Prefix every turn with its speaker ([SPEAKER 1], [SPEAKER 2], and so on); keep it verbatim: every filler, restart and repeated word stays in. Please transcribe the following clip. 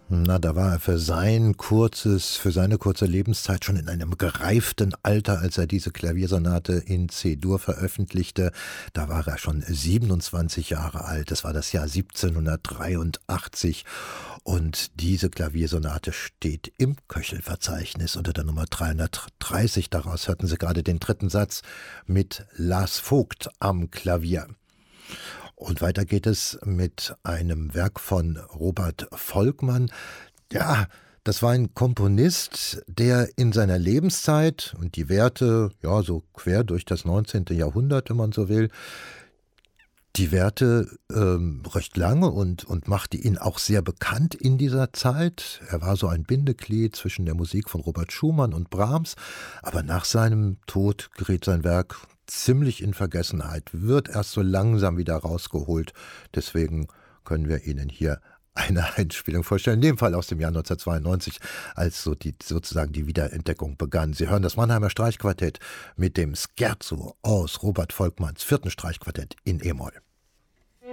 [SPEAKER 1] Na, da war er für sein kurzes, für seine kurze Lebenszeit schon in einem gereiften Alter, als er diese Klaviersonate in C-Dur veröffentlichte. Da war er schon siebenundzwanzig Jahre alt. Das war das Jahr siebzehnhundertdreiundachtzig. Und diese Klaviersonate steht im Köchel-Verzeichnis unter der Nummer dreihundertdreißig. Daraus hörten Sie gerade den dritten Satz mit Lars Vogt am Klavier. Und weiter geht es mit einem Werk von Robert Volkmann. Ja, das war ein Komponist, der in seiner Lebenszeit und die Werte, ja, so quer durch das neunzehnte Jahrhundert, wenn man so will, die Werte ähm, recht lange und, und machte ihn auch sehr bekannt in dieser Zeit. Er war so ein Bindeglied zwischen der Musik von Robert Schumann und Brahms, aber nach seinem Tod geriet sein Werk ziemlich in Vergessenheit, wird erst so langsam wieder rausgeholt. Deswegen können wir Ihnen hier eine Einspielung vorstellen, in dem Fall aus dem Jahr neunzehnhundertzweiundneunzig, als so die, sozusagen die Wiederentdeckung begann. Sie hören das Mannheimer Streichquartett mit dem Scherzo aus Robert Volkmanns vierten Streichquartett in E-Moll.